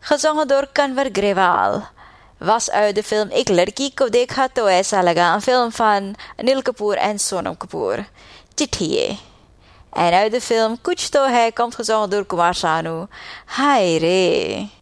gezongen door Kanwar Grewal. Was uit de film Ik Ladki Ko Dekha To Aisa Laga, een film van Anil Kapoor en Sonam Kapoor. Chithiye. En uit de film Kuch To Hai komt gezongen door Kumar Sanu. Hai re.